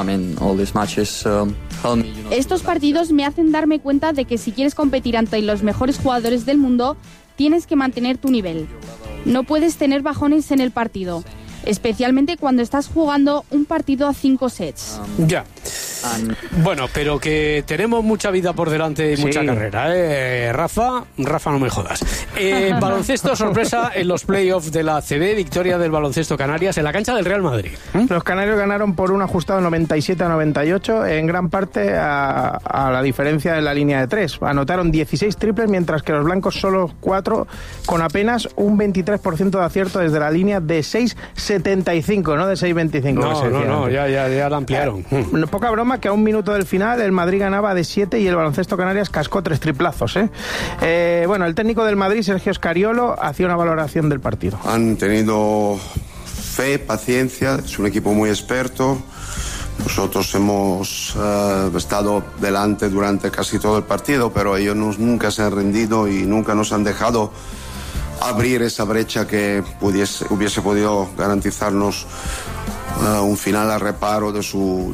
Estos partidos me hacen darme cuenta de que si quieres competir ante los mejores jugadores del mundo, tienes que mantener tu nivel. No puedes tener bajones en el partido, especialmente cuando estás jugando un partido a 5 sets. Ya. Bueno, pero que tenemos mucha vida por delante y mucha carrera, Rafa, no me jodas. Baloncesto, sorpresa en los playoffs de la ACB, victoria del Baloncesto Canarias en la cancha del Real Madrid. Los canarios ganaron por un ajustado 97-98, en gran parte a la diferencia de la línea de 3. Anotaron 16 triples, mientras que los blancos solo 4, con apenas un 23% de acierto desde la línea de 6.75, no de 6.25. No, ya la ampliaron. Poca broma que a un minuto del final el Madrid ganaba de 7 y el Baloncesto Canarias cascó 3 triplazos. Bueno, el técnico del Madrid, Sergio Scariolo, hacía una valoración del partido. Han tenido fe, paciencia, es un equipo muy experto. Nosotros hemos estado delante durante casi todo el partido, pero ellos nunca se han rendido y nunca nos han dejado abrir esa brecha que hubiese podido garantizarnos un final al reparo de su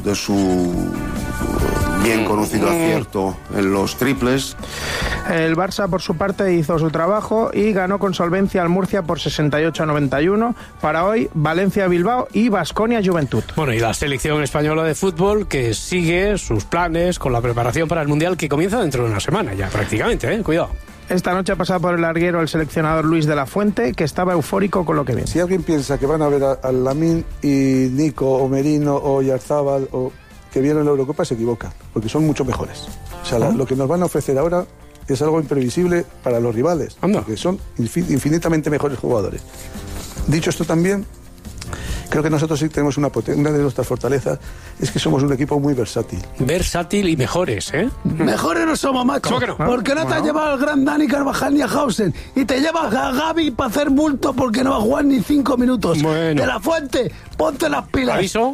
bien conocido acierto en los triples. El Barça, por su parte, hizo su trabajo y ganó con solvencia al Murcia por 68-91. Para hoy, Valencia-Bilbao y Baskonia-Juventud. Bueno, y la selección española de fútbol que sigue sus planes con la preparación para el Mundial que comienza dentro de una semana ya prácticamente, cuidado. Esta noche ha pasado por el larguero el seleccionador Luis de la Fuente, que estaba eufórico con lo que viene. Si alguien piensa que van a ver a Lamine y Nico o Merino o Yarzábal o que vieron la Eurocopa, se equivocan, porque son mucho mejores. O sea, lo que nos van a ofrecer ahora es algo imprevisible para los rivales, porque son infinitamente mejores jugadores. Dicho esto también, creo que nosotros sí tenemos una de nuestras fortalezas, es que somos un equipo muy versátil. Versátil y mejores, Mejores no somos, macho. ¿Cómo que no? Porque no te has llevado al gran Dani Carvajal ni a Hausen. Y te llevas a Gavi para hacer bulto porque no va a jugar ni 5 minutos. Bueno. De la Fuente, ponte las pilas. ¿Aviso?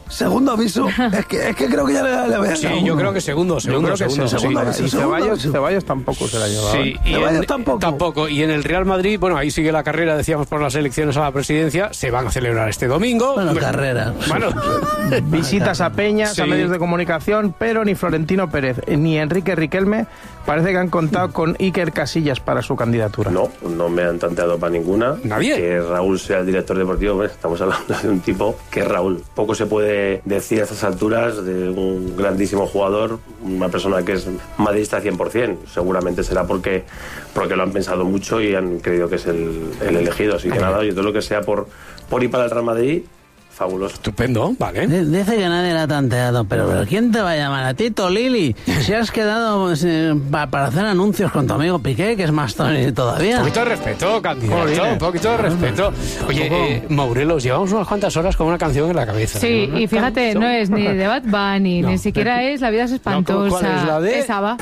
Segundo aviso. Es que creo que ya le había. Sí, yo creo que segundo. Y Ceballos tampoco se la ha llevado. Sí, Ceballos tampoco. Y en el Real Madrid, bueno, ahí sigue la carrera, decíamos, por las elecciones a la presidencia. Se van a celebrar este domingo. Bueno, carrera. Bueno. Visitas a peñas, a medios de comunicación, pero ni Florentino Pérez ni Enrique Riquelme parece que han contado con Iker Casillas para su candidatura. No me han tanteado para ninguna. ¿Nadie? Que Raúl sea el director deportivo, pues, estamos hablando de un tipo que es Raúl. Poco se puede decir a estas alturas de un grandísimo jugador, una persona que es madridista 100%. Seguramente será porque lo han pensado mucho y han creído que es el elegido. Así que nada, yo todo lo que sea por ir para el Real Madrid, fabuloso. Estupendo, vale. Dice que nadie la ha tanteado, pero ¿quién te va a llamar a ti, Lili? Si has quedado para hacer anuncios con tu amigo Piqué, que es más Tony todavía. Un poquito de respeto, candidato, un poquito de respeto. Oye, Maurelos, llevamos unas cuantas horas con una canción en la cabeza. Sí, y fíjate, no es ni de Bad Bunny, ni siquiera es La vida es espantosa. ¿Cuál es la de? Es ABBA.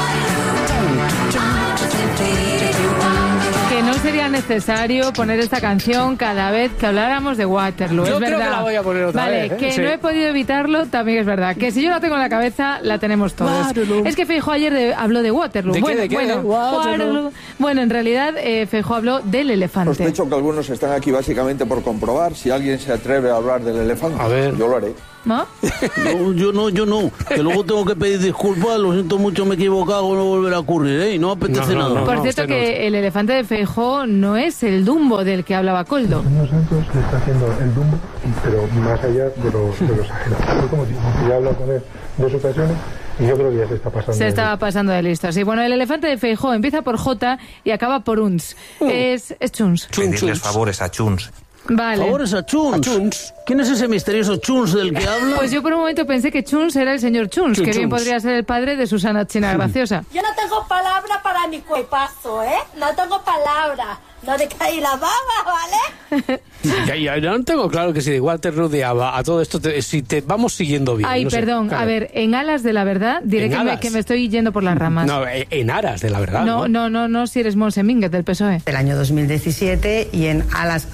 Que no sería necesario poner esta canción cada vez que habláramos de Waterloo. Yo es creo verdad. que la voy a poner otra vez. Que Sí. no he podido evitarlo, también es verdad. Que si yo la tengo en la cabeza, la tenemos todos. Waterloo. Es que Feijóo ayer habló de Waterloo. ¿De qué? Waterloo. Bueno, en realidad Feijóo habló del elefante. Sospecho que algunos están aquí básicamente por comprobar si alguien se atreve a hablar del elefante. A ver. Yo lo haré. ¿No? Yo no. Que luego tengo que pedir disculpas, lo siento mucho, me he equivocado, no volverá a ocurrir, ¿eh? Y no apetece nada. Por cierto, que el elefante de Feijóo no es el Dumbo del que hablaba Koldo. Santos está haciendo el Dumbo, pero más allá de lo exagerado. Yo como ya he hablado con él 2 ocasiones y yo creo que ya se está pasando. Se estaba pasando de listo. Sí, bueno, el elefante de Feijóo empieza por J y acaba por Uns. Es Chuns. Pedirles favores a Chuns. Vale. Favores a Chuns. ¿Quién es ese misterioso Chuns del que habla? Pues yo por un momento pensé que Chuns era el señor Chuns, que bien podría ser el padre de Susana China Graciosa. Yo no tengo palabra para mi cuerpazo, ¿eh? No tengo palabra. No te caí la baba, ¿vale? Ya no tengo claro que si de Waterloo de ABBA a todo esto, si te vamos siguiendo bien. Ay, no sé, perdón, claro. a ver, en alas de la verdad, diré que me estoy yendo por las ramas. No, en aras de la verdad. No, si eres Monse Mínguez del PSOE. El año 2017 y en alas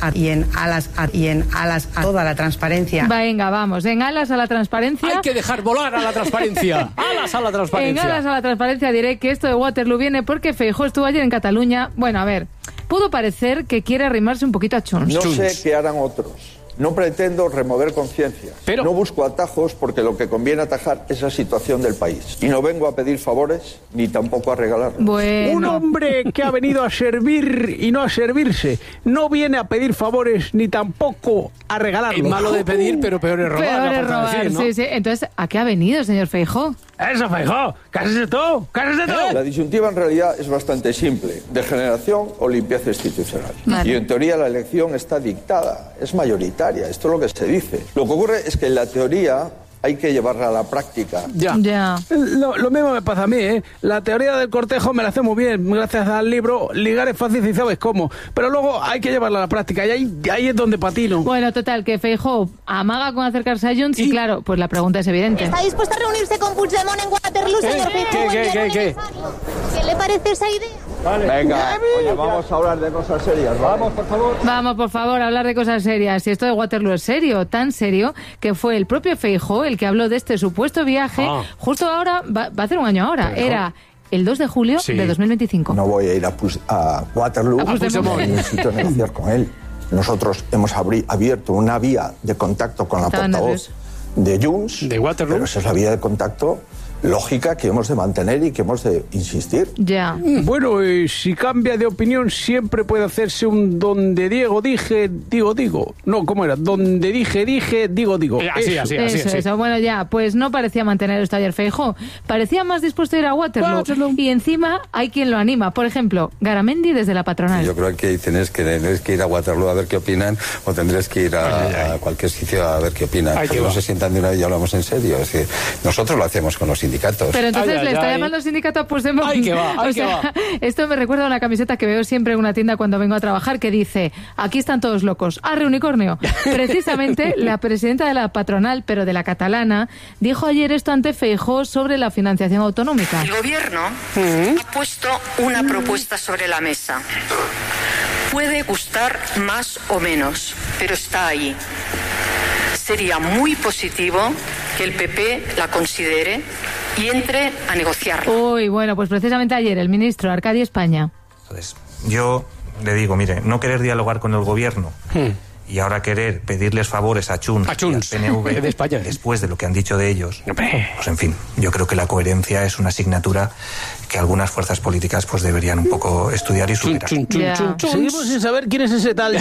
a toda la transparencia. Venga, vamos, en alas a la transparencia. Hay que dejar volar a la transparencia. Alas a la transparencia. En alas a la transparencia diré que esto de Waterloo viene porque Feijóo estuvo ayer en Cataluña. Bueno, a ver, pudo parecer que quiere arrimarse un poquito a Chuns. No sé qué harán otros. No pretendo remover conciencia. No busco atajos porque lo que conviene atajar es la situación del país. Y no vengo a pedir favores ni tampoco a regalarlos. Bueno. Un hombre que ha venido a servir y no a servirse. No viene a pedir favores ni tampoco a regalarlos. Es malo de pedir, pero peor es robar. Peor es robar, decir, ¿no? sí. Entonces, ¿a qué ha venido, señor Feijóo? Eso, Feijóo. Cállese todo. La disyuntiva en realidad es bastante simple. Degeneración o limpieza institucional. Vale. Y en teoría la elección está dictada, es mayoritaria. Esto es lo que se dice. Lo que ocurre es que en la teoría hay que llevarla a la práctica. Ya. Lo mismo me pasa a mí, ¿eh? La teoría del cortejo me la hace muy bien, gracias al libro. Ligar es fácil si sabes cómo. Pero luego hay que llevarla a la práctica y ahí es donde patino. Bueno, total, que Feijóo amaga con acercarse a Junts y claro, pues la pregunta es evidente. ¿Está dispuesta a reunirse con Puigdemont en Waterloo, señor Feijóo? ¿Qué? ¿Qué le parece esa idea? Vale. Venga, oye, vamos a hablar de cosas serias. Vamos, por favor. Vamos, por favor, a hablar de cosas serias. Y esto de Waterloo es serio, tan serio, que fue el propio Feijóo el que habló de este supuesto viaje. Justo ahora, va a hacer un año ahora. Era el 2 de julio de 2025. No voy a ir a Waterloo, necesito negociar con él. Nosotros hemos abierto una vía de contacto con la portavoz de Junts, de Waterloo. Pero esa es la vía de contacto lógica que hemos de mantener y que hemos de insistir. Ya. Bueno, si cambia de opinión siempre puede hacerse un donde Diego dije, digo. No, ¿cómo era? Donde dije, digo. Así. Eso. Bueno, ya, pues no parecía mantener esto ayer Feijóo. Parecía más dispuesto a ir a Waterloo. Y encima hay quien lo anima. Por ejemplo, Garamendi desde la patronal. Yo creo que tendréis que ir a Waterloo a ver qué opinan o tendréis que ir a cualquier sitio a ver qué opinan. Que no se sientan de una vez y hablamos en serio. Es que nosotros lo hacemos con los sindicatos. Pero entonces le está llamando al sindicato a Puigdemont. Ay, que va. Esto me recuerda a una camiseta que veo siempre en una tienda cuando vengo a trabajar que dice: aquí están todos locos, arre unicornio. Precisamente la presidenta de la patronal, pero de la catalana, dijo ayer esto ante Feijóo sobre la financiación autonómica. El gobierno ha puesto una propuesta sobre la mesa. Puede gustar más o menos, pero está ahí. sería muy positivo que el PP la considere y entre a negociar. Uy, bueno, pues precisamente ayer el ministro Arcadi España. Entonces, yo le digo, mire, no querer dialogar con el gobierno y ahora querer pedirles favores a Junts y al PNV de España, después de lo que han dicho de ellos, pues en fin, yo creo que la coherencia es una asignatura que algunas fuerzas políticas pues deberían un poco estudiar y superar. Seguimos sin saber quién es ese tal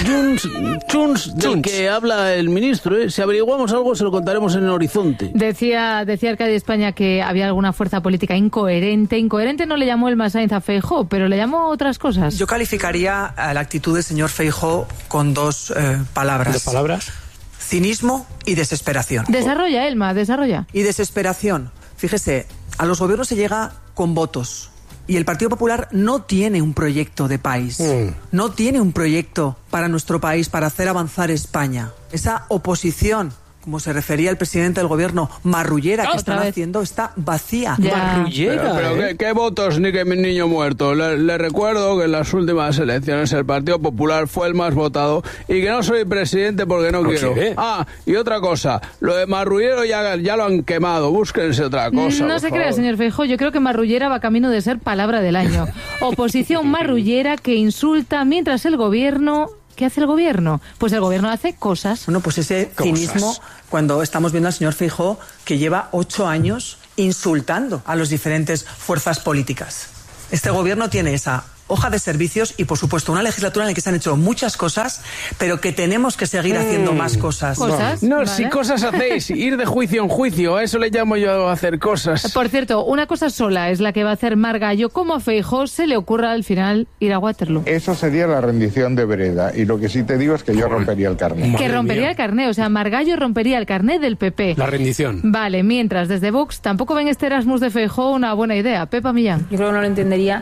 Junts del que habla el ministro, ¿eh? Si averiguamos algo se lo contaremos en el horizonte. Decía Arcadi España que había alguna fuerza política incoherente. Incoherente no le llamó el Sainz a Feijóo, pero le llamó otras cosas. Yo calificaría a la actitud del señor Feijóo con dos palabras. ¿De palabras? Cinismo y desesperación. Desarrolla, Elma, desarrolla. Y desesperación. Fíjese, a los gobiernos se llega con votos. Y el Partido Popular no tiene un proyecto de país. No tiene un proyecto para nuestro país, para hacer avanzar España. Esa oposición, como se refería el presidente del gobierno, marrullera que están haciendo, está vacía. Marrullera. Pero ¿qué votos ni que mi niño muerto? Le recuerdo que en las últimas elecciones el Partido Popular fue el más votado y que no soy presidente porque no quiero. ¿Qué? Y otra cosa, lo de marrullero ya lo han quemado, búsquense otra cosa. No se crea, señor Feijóo, yo creo que marrullera va camino de ser palabra del año. Oposición marrullera que insulta mientras el gobierno... ¿Qué hace el gobierno? Pues el gobierno hace cosas. Bueno, pues ese cinismo, cuando estamos viendo al señor Feijóo que lleva 8 años insultando a las diferentes fuerzas políticas. Este gobierno tiene esa hoja de servicios y, por supuesto, una legislatura en la que se han hecho muchas cosas, pero que tenemos que seguir haciendo más cosas. No, ¿vale? Si cosas hacéis, ir de juicio en juicio, a eso le llamo yo a hacer cosas. Por cierto, una cosa sola es la que va a hacer Margallo. ¿Cómo a Feijóo se le ocurra al final ir a Waterloo? Eso sería la rendición de Breda, y lo que sí te digo es que yo rompería el carné. Que rompería el carné, o sea, Margallo rompería el carné del PP. La rendición. Vale, mientras desde Vox tampoco ven este Erasmus de Feijóo una buena idea. Pepa Millán. Yo creo que no lo entendería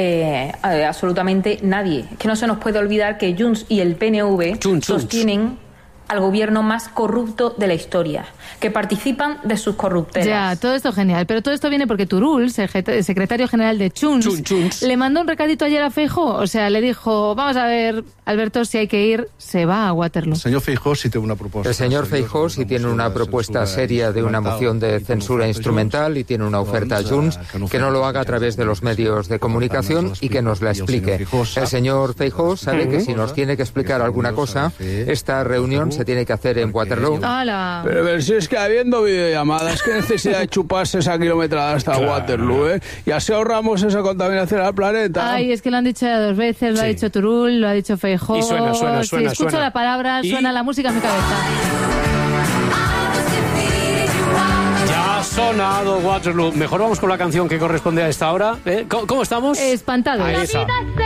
absolutamente nadie. Que no se nos puede olvidar que Junts y el PNV sostienen al gobierno más corrupto de la historia, que participan de sus corruptelas. Ya, todo esto genial, pero todo esto viene porque Turull, secretario general de Junts, le mandó un recadito ayer a Feijóo, o sea, le dijo, vamos a ver, Alberto, si hay que ir, se va a Waterloo. El señor Feijóo sí tiene una propuesta. El señor Feijóo sí tiene una propuesta seria de una moción de censura instrumental y tiene una oferta a Junts, que no lo haga a través de los medios de comunicación y que nos la explique. El señor Feijóo sabe que si nos tiene que explicar alguna cosa, esta reunión se tiene que hacer en Waterloo. Pero si es que habiendo videollamadas, ¿qué necesidad de chuparse esa kilometrada hasta Waterloo, Y así ahorramos esa contaminación al planeta. Ay, es que lo han dicho ya 2 veces, lo ha dicho Turull, lo ha dicho Feijóo. Y suena. Si escucho la palabra, suena la música en mi cabeza. Ya ha sonado Waterloo. Mejor vamos con la canción que corresponde a esta hora. ¿Cómo estamos? Espantados. Ahí está.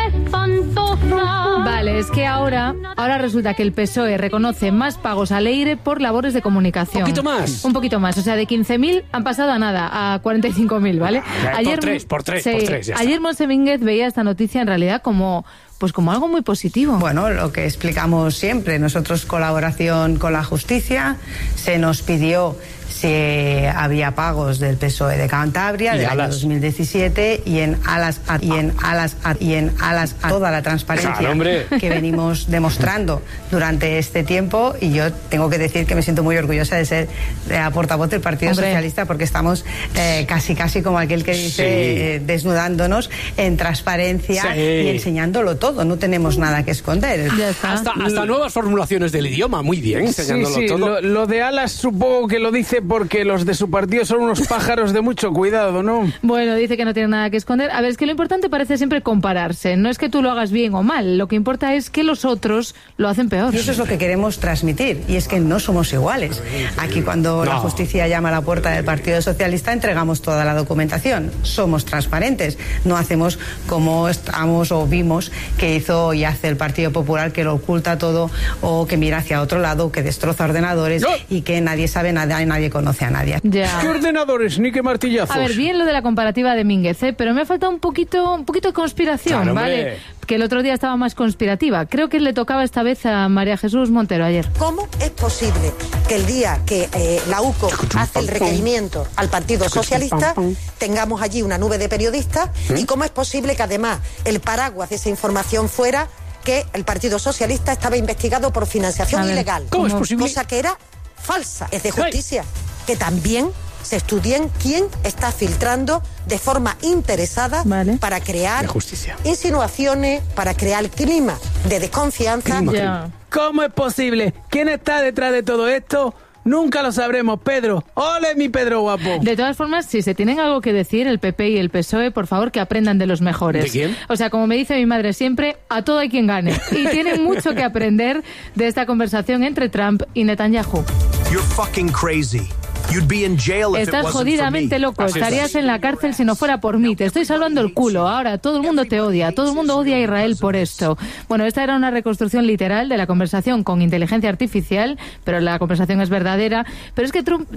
Vale, es que ahora resulta que el PSOE reconoce más pagos a Leire por labores de comunicación. Un poquito más, o sea, de 15.000 han pasado a nada, a 45.000, ¿vale? Por tres. Ayer Monse Mínguez veía esta noticia en realidad como algo muy positivo. Bueno, lo que explicamos siempre, nosotros colaboración con la justicia, se nos pidió si había pagos del PSOE de Cantabria del año 2017 y en alas a toda la transparencia que venimos demostrando durante este tiempo, y yo tengo que decir que me siento muy orgullosa de ser la portavoz del Partido Socialista, porque estamos casi como aquel que dice desnudándonos en transparencia y enseñándolo todo, no tenemos nada que esconder. Hasta nuevas formulaciones del idioma, muy bien, enseñándolo todo. Lo de alas supongo que lo dice porque los de su partido son unos pájaros de mucho cuidado, ¿no? Bueno, dice que no tiene nada que esconder. A ver, es que lo importante parece siempre compararse. No es que tú lo hagas bien o mal. Lo que importa es que los otros lo hacen peor. Y eso es lo que queremos transmitir. Y es que no somos iguales. Aquí cuando la justicia llama a la puerta del Partido Socialista entregamos toda la documentación. Somos transparentes. No hacemos como estamos o vimos que hizo y hace el Partido Popular, que lo oculta todo o que mira hacia otro lado, que destroza ordenadores y que nadie sabe nada y nadie conoce a nadie. Ya. ¿Qué ordenadores? Ni qué martillazos. A ver, bien lo de la comparativa de Mínguez, pero me ha faltado un poquito de conspiración, claro, ¿vale? Que el otro día estaba más conspirativa. Creo que le tocaba esta vez a María Jesús Montero ayer. ¿Cómo es posible que el día que la UCO hace el requerimiento al Partido Socialista tengamos allí una nube de periodistas? ¿Y cómo es posible que además el paraguas de esa información fuera que el Partido Socialista estaba investigado por financiación ilegal? ¿Cómo es posible? Cosa que era falsa. Es de justicia que también se estudien quién está filtrando de forma interesada para crear insinuaciones, para crear clima de desconfianza. ¿Cómo es posible? ¿Quién está detrás de todo esto? Nunca lo sabremos, Pedro. ¡Ole, mi Pedro guapo! De todas formas, si se tienen algo que decir, el PP y el PSOE, por favor, que aprendan de los mejores. ¿De quién? O sea, como me dice mi madre siempre, a todo hay quien gane. Y tienen mucho que aprender de esta conversación entre Trump y Netanyahu. You're fucking crazy. You'd be in jail if Estás jodidamente loco, estarías en la cárcel si no fuera por mí, te estoy salvando el culo, ahora todo el mundo te odia, todo el mundo odia a Israel por esto. Bueno, esta era una reconstrucción literal de la conversación con inteligencia artificial, pero la conversación es verdadera, pero es que Trump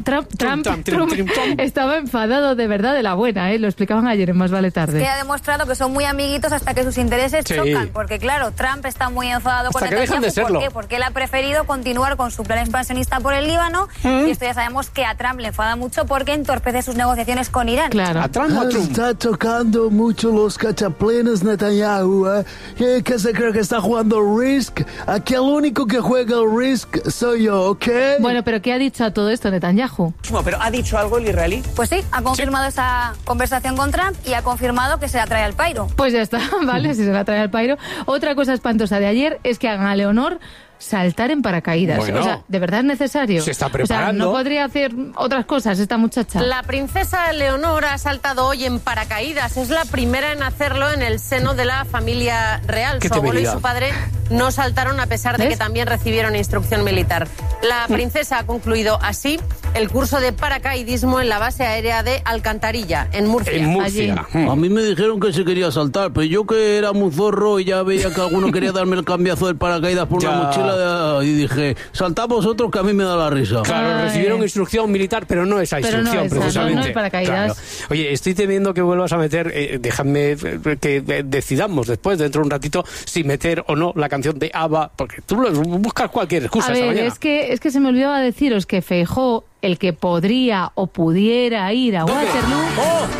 estaba enfadado de verdad de la buena, lo explicaban ayer en Más Vale Tarde. Que ha demostrado que son muy amiguitos hasta que sus intereses chocan, porque claro, Trump está muy enfadado con Netanyahu, ¿por qué? Porque él ha preferido continuar con su plan expansionista por el Líbano, y esto ya sabemos que a Trump le enfada mucho porque entorpece sus negociaciones con Irán. Claro. Está tocando mucho los cachaplenes Netanyahu, que se cree que está jugando Risk. Aquí el único que juega el Risk soy yo, ¿ok? Bueno, pero ¿qué ha dicho a todo esto Netanyahu? ¿Pero ha dicho algo el israelí? Pues sí, ha confirmado esa conversación con Trump y ha confirmado que se la trae al pairo. Pues ya está, vale, si se la trae al pairo. Otra cosa espantosa de ayer es que hagan a Leonor saltar en paracaídas. Bueno, o sea, ¿de verdad es necesario? Se está preparando. O sea, ¿no podría hacer otras cosas esta muchacha? La princesa Leonor ha saltado hoy en paracaídas. Es la primera en hacerlo en el seno de la familia real. Su abuelo y su padre no saltaron a pesar de que también recibieron instrucción militar. La princesa ha concluido así el curso de paracaidismo en la base aérea de Alcantarilla, en Murcia. En Murcia. A mí me dijeron que se quería saltar, pero yo que era muy zorro y ya veía que alguno quería darme el cambiazo del paracaídas por una mochila y dije, saltad vosotros que a mí me da la risa. Claro, recibieron instrucción militar, pero no esa instrucción, precisamente. No es paracaídas. Claro. Oye, estoy temiendo que vuelvas a meter, déjame que decidamos después, dentro de un ratito, si meter o no la canción de ABBA, porque tú buscas cualquier excusa esta mañana. Es que se me olvidaba deciros que Feijóo, el que podría o pudiera ir a Waterloo...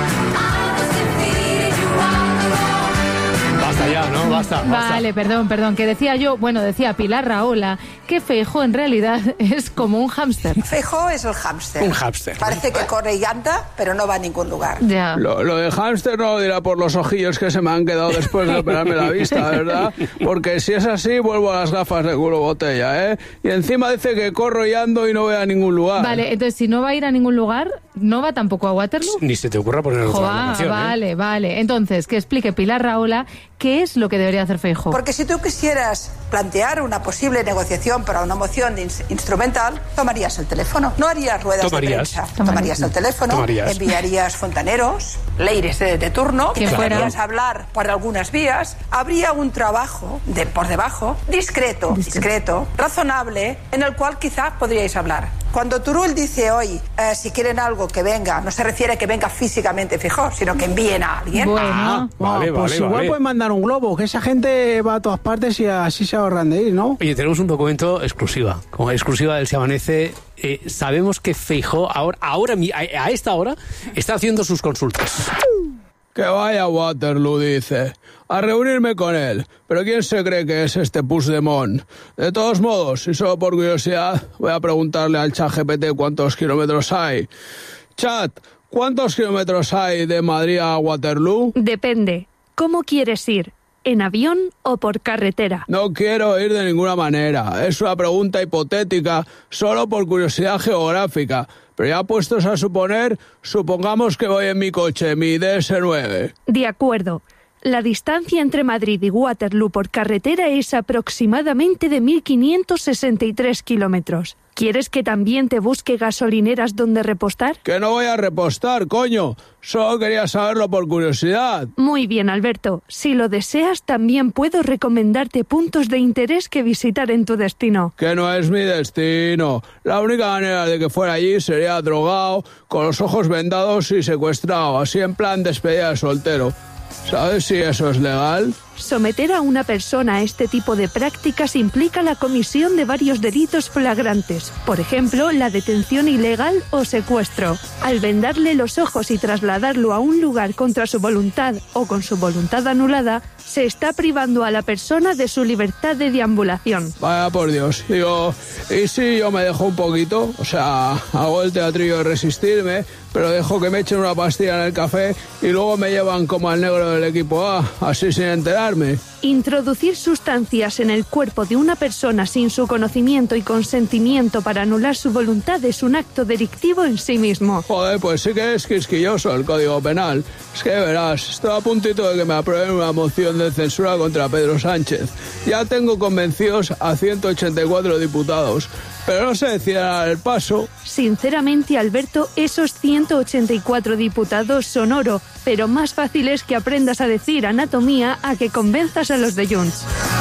Ya, ¿no? Basta. Vale, perdón, que decía Pilar Rahola que Feijóo en realidad es como un hámster. Feijóo es el hámster. Un hámster. Parece que corre y anda, pero no va a ningún lugar. Ya. Lo de hámster no lo dirá por los ojillos que se me han quedado después de operarme la vista, ¿verdad? Porque si es así, vuelvo a las gafas de culo botella, ¿eh? Y encima dice que corro y ando y no voy a ningún lugar. Vale, entonces si no va a ir a ningún lugar, ¿no va tampoco a Waterloo? Ni se te ocurra poner otra canción, Vale. Entonces, que explique Pilar Rahola qué es lo que debería hacer Feijóo. Porque si tú quisieras plantear una posible negociación para una moción instrumental, tomarías el teléfono. No harías ruedas de prensa. Tomarías el teléfono, enviarías fontaneros, leires de turno, podrías hablar por algunas vías. Habría un trabajo por debajo, discreto, razonable, en el cual quizás podríais hablar. Cuando Turull dice hoy, si quieren algo que venga, no se refiere a que venga físicamente Feijóo, sino que envíen a alguien. Bueno, pues igual pueden mandar un globo, que esa gente va a todas partes y así se ahorran de ir, ¿no? Oye, tenemos un documento exclusiva, como exclusiva del Se Amanece. Sabemos que Feijóo a esta hora está haciendo sus consultas. Que vaya a Waterloo, dice, a reunirme con él. Pero ¿quién se cree que es este Puigdemont? De todos modos, y solo por curiosidad, voy a preguntarle al ChatGPT cuántos kilómetros hay. Chat, ¿cuántos kilómetros hay de Madrid a Waterloo? Depende. ¿Cómo quieres ir? ¿En avión o por carretera? No quiero ir de ninguna manera. Es una pregunta hipotética, solo por curiosidad geográfica. Pero ya puestos a suponer, supongamos que voy en mi coche, mi DS9. De acuerdo. La distancia entre Madrid y Waterloo por carretera es aproximadamente de 1.563 kilómetros. ¿Quieres que también te busque gasolineras donde repostar? Que no voy a repostar, coño. Solo quería saberlo por curiosidad. Muy bien, Alberto. Si lo deseas, también puedo recomendarte puntos de interés que visitar en tu destino. Que no es mi destino. La única manera de que fuera allí sería drogado, con los ojos vendados y secuestrado, así en plan despedida de soltero. ¿Sabes si eso es legal? Someter a una persona a este tipo de prácticas implica la comisión de varios delitos flagrantes, por ejemplo, la detención ilegal o secuestro. Al vendarle los ojos y trasladarlo a un lugar contra su voluntad o con su voluntad anulada, se está privando a la persona de su libertad de deambulación. Vaya por Dios, digo, ¿y si yo me dejo un poquito? O sea, hago el teatrillo de resistirme, pero dejo que me echen una pastilla en el café y luego me llevan como al negro del equipo A, así sin enterarme. Introducir sustancias en el cuerpo de una persona sin su conocimiento y consentimiento para anular su voluntad es un acto delictivo en sí mismo. Joder, pues sí que es quisquilloso el Código Penal. Es que verás, estoy a puntito de que me aprueben una moción de censura contra Pedro Sánchez. Ya tengo convencidos a 184 diputados. Pero no sé si dará el paso. Sinceramente, Alberto, esos 184 diputados son oro, pero más fácil es que aprendas a decir anatomía a que convenzas a los de Junts.